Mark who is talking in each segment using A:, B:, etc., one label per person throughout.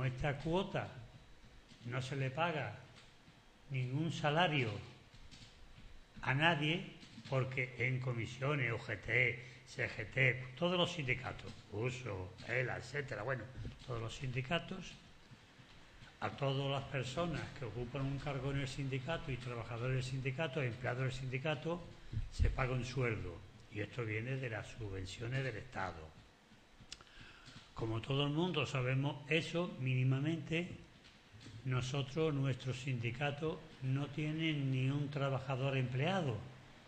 A: esta cuota no se le paga ningún salario a nadie, porque en comisiones, UGT, CGT, todos los sindicatos, USO, ELA, etcétera, bueno, todos los sindicatos, a todas las personas que ocupan un cargo en el sindicato y trabajadores del sindicato, empleados del sindicato, se paga un sueldo, y esto viene de las subvenciones del Estado. Como todo el mundo sabemos eso mínimamente, nosotros, nuestro sindicato, no tiene ni un trabajador empleado.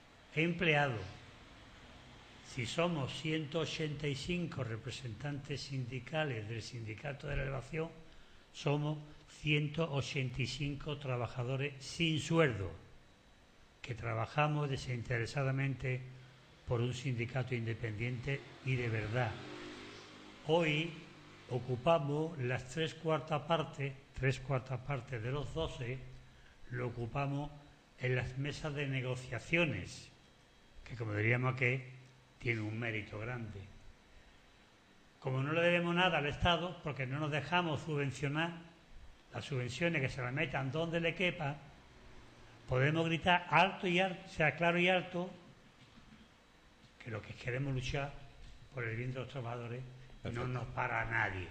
A: Si somos 185 representantes sindicales del sindicato de la elevación, somos 185 trabajadores sin sueldo, que trabajamos desinteresadamente por un sindicato independiente y de verdad. Hoy ocupamos las tres cuartas partes de los 12, lo ocupamos en las mesas de negociaciones, que como diríamos aquí, tiene un mérito grande. Como no le debemos nada al Estado, porque no nos dejamos subvencionar, las subvenciones que se las metan donde le quepa, podemos gritar alto y alto, sea claro y alto, que lo que queremos luchar por el bien de los trabajadores. Perfecto. No nos para nadie.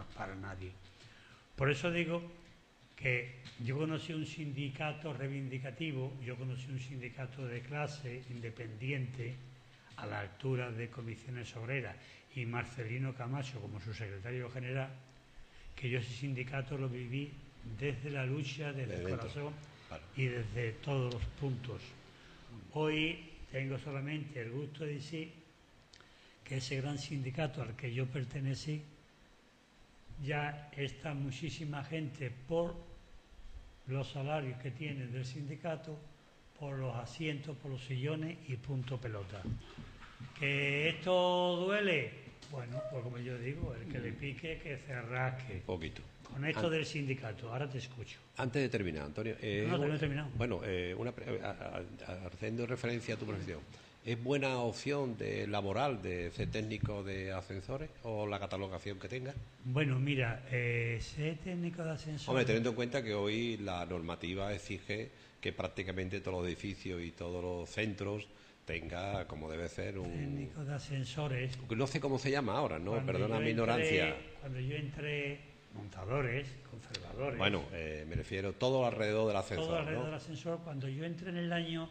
A: Por eso digo que yo conocí un sindicato reivindicativo, yo conocí un sindicato de clase independiente a la altura de Comisiones Obreras y Marcelino Camacho como su secretario general, que yo ese sindicato lo viví desde la lucha, desde el corazón, claro, y desde todos los puntos. Hoy tengo solamente el gusto de decir que ese gran sindicato al que yo pertenecí, ya está muchísima gente por los salarios que tienen del sindicato, por los asientos, por los sillones y punto pelota. ¿Que esto duele? Bueno, pues como yo digo, el que le pique, que se rasque.
B: Un poquito.
A: Con esto del sindicato, ahora te escucho.
B: Antes de terminar, Antonio.
A: No he terminado.
B: Bueno, haciendo referencia a tu profesión, ¿es buena opción laboral de ser técnico de ascensores o la catalogación que tenga?
A: Bueno, mira, ser técnico de ascensores...
B: Hombre, teniendo en cuenta que hoy la normativa exige que prácticamente todos los edificios y todos los centros tenga, como debe ser, un...
A: técnico de ascensores...
B: No sé cómo se llama ahora, ¿no? Perdona mi ignorancia.
A: Cuando yo entré, montadores, conservadores...
B: Bueno, me refiero todo alrededor del ascensor,
A: todo alrededor,
B: ¿no?
A: del ascensor. Cuando yo entré en el año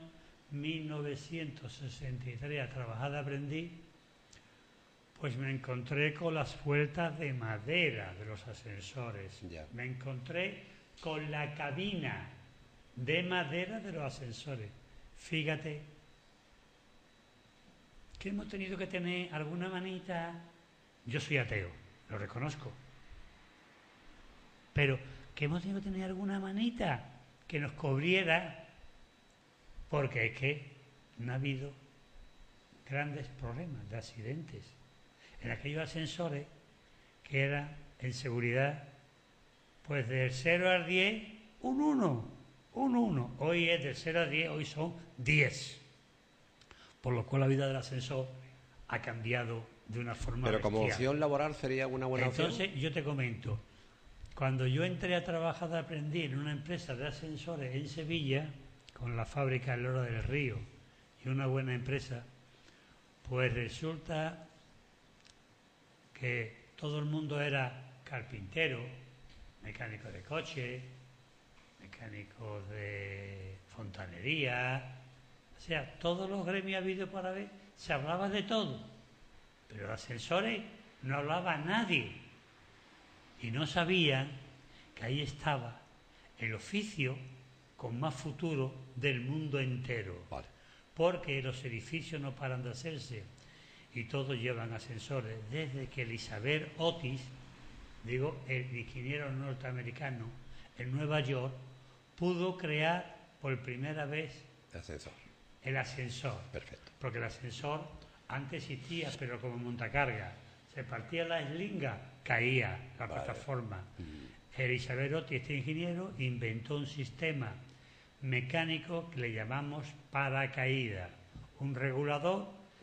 A: 1963 a trabajar de aprendiz, pues me encontré con las vueltas de madera de los ascensores.
B: Ya.
A: Me encontré con la cabina de madera de los ascensores. Fíjate que hemos tenido que tener alguna manita. Yo soy ateo, lo reconozco, pero que hemos tenido que tener alguna manita que nos cubriera, porque es que no ha habido grandes problemas de accidentes en aquellos ascensores que eran en seguridad, pues del 0 al 10, un 1. Hoy es del 0 al 10, hoy son 10. Por lo cual la vida del ascensor ha cambiado de una forma
B: Pero como
A: bestial.
B: opción laboral sería una buena opción.
A: Entonces, yo te comento, cuando yo entré a trabajar de aprendiz en una empresa de ascensores en Sevilla, con la fábrica El Oro del Río y una buena empresa, pues resulta que todo el mundo era carpintero, mecánico de coche, mecánicos de fontanería, o sea, todos los gremios habidos para ver, se hablaba de todo, pero de ascensores no hablaba nadie, y no sabían que ahí estaba el oficio con más futuro del mundo entero.
B: Vale.
A: Porque los edificios no paran de hacerse y todos llevan ascensores. Desde que Elizabeth Otis, el ingeniero norteamericano en Nueva York, pudo crear por primera vez el ascensor.
B: Perfecto.
A: Porque el ascensor antes existía, pero como montacarga. Se partía la eslinga, caía la plataforma. Elizabeth Otis, este ingeniero, inventó un sistema mecánico que le llamamos paracaídas, un regulador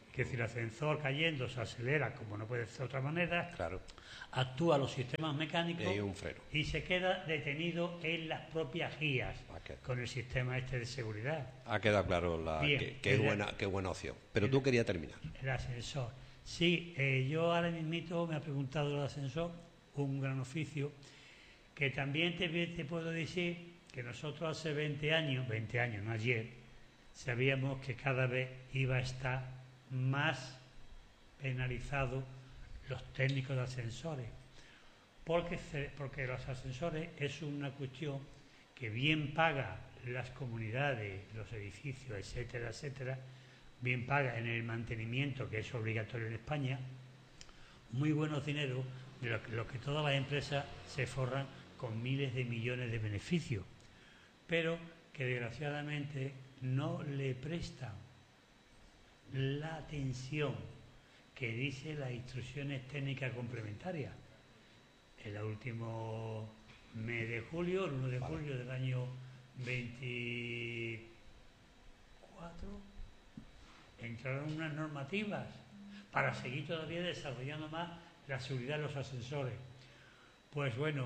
A: Que si el ascensor cayendo se acelera, como no puede ser de otra manera,
B: Claro.
A: actúa los sistemas mecánicos
B: Y un freno.
A: y se queda detenido en las propias guías
B: Ok.
A: con el sistema este de seguridad.
B: Ha quedado claro
A: Bien,
B: que es buena opción. Pero tú querías terminar.
A: El ascensor. Sí, yo ahora mismito me ha preguntado el ascensor, un gran oficio, que también te puedo decir que nosotros hace 20 años, no ayer, sabíamos que cada vez iba a estar más penalizados los técnicos de ascensores, porque los ascensores es una cuestión que bien paga las comunidades, los edificios, etcétera, etcétera, bien paga en el mantenimiento, que es obligatorio en España, muy buenos dineros, de lo que todas las empresas se forran con miles de millones de beneficios, pero que desgraciadamente no le prestan la atención que dice las instrucciones técnicas complementarias. En el último mes de julio, el 1 de julio del año 24, entraron unas normativas para seguir todavía desarrollando más la seguridad de los ascensores. Pues bueno,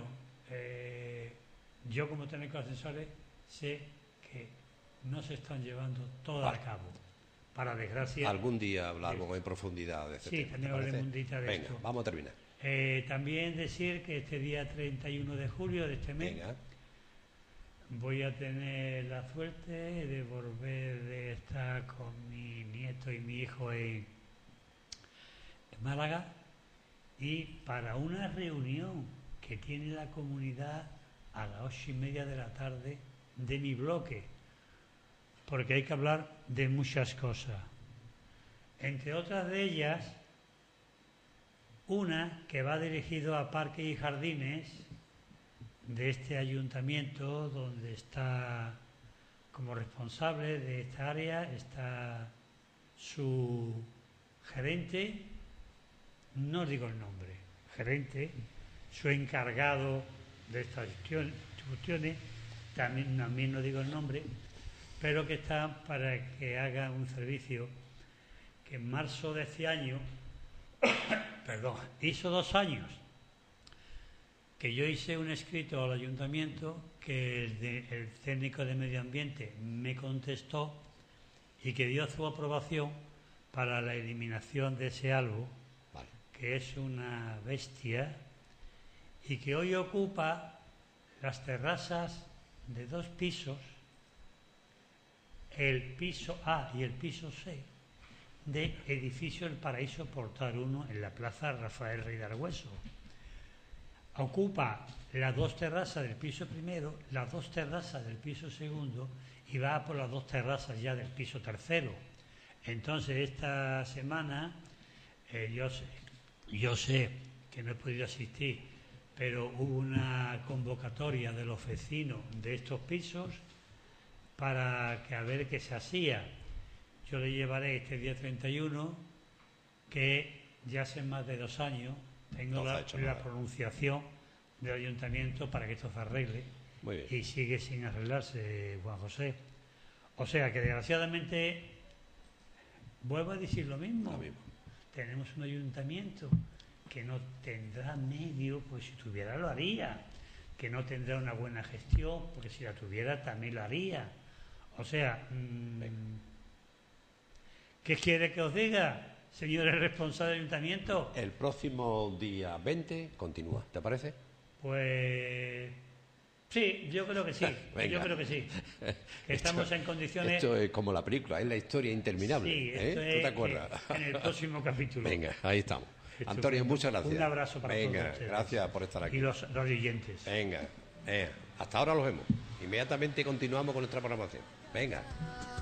A: yo como técnico de ascensores sé que no se están llevando todas a cabo. Para desgracia.
B: Algún día hablamos en profundidad de este tema.
A: Sí, también hablaremos un día de
B: Venga,
A: esto.
B: vamos a terminar.
A: También decir que este día 31 de julio de este mes
B: Venga.
A: voy a tener la suerte de volver de estar con mi nieto y mi hijo en Málaga, y para una reunión que tiene la comunidad a las 8:30 de la tarde de mi bloque, porque hay que hablar de muchas cosas. Entre otras de ellas, una que va dirigido a parques y jardines de este ayuntamiento, donde está como responsable de esta área, está su gerente, no digo el nombre, gerente, su encargado de estas cuestiones, también no digo el nombre, pero que está para que haga un servicio que en marzo de este año, hizo 2 años que yo hice un escrito al ayuntamiento que el técnico de medio ambiente me contestó y que dio su aprobación para la eliminación de ese algo,
B: Vale.
A: que es una bestia y que hoy ocupa las terrazas de 2 pisos, el piso A y el piso C de edificio El Paraíso Portal 1 en la plaza Rafael Rey de Argüeso. Ocupa las 2 terrazas del piso primero, las 2 terrazas del piso segundo y va por las 2 terrazas ya del piso tercero. Entonces esta semana yo sé que no he podido asistir, pero hubo una convocatoria de los vecinos de estos pisos para que a ver qué se hacía. Yo le llevaré este día 31, que ya hace más de 2 años tengo la pronunciación del ayuntamiento para que esto se arregle.
B: Muy bien.
A: Y sigue sin arreglarse, Juan José. O sea que desgraciadamente, vuelvo a decir lo mismo. Tenemos un ayuntamiento que no tendrá medio, pues si tuviera lo haría, que no tendrá una buena gestión, porque si la tuviera también lo haría. O sea, ¿qué quiere que os diga, señores responsables del ayuntamiento?
B: El próximo día 20 continúa, ¿te parece?
A: Pues sí, yo creo que sí. Yo creo que sí. Que estamos en condiciones.
B: Esto es como la película, es la historia interminable.
A: Sí, esto
B: ¿Tú
A: es
B: te acuerdas?
A: En el próximo capítulo.
B: Venga, ahí estamos. Antonio, muchas gracias.
A: Un abrazo para todos ustedes.
B: Gracias por estar aquí.
A: Y los oyentes.
B: Venga, hasta ahora los vemos. Inmediatamente continuamos con nuestra programación. Venga.